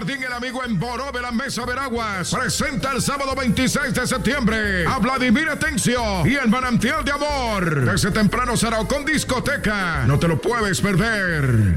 Jardín El Amigo en Boró de la Mesa Veraguas presenta el sábado 26 de septiembre a Vladimir Atencio y el Manantial de Amor. Desde temprano será con discoteca. No te lo puedes perder.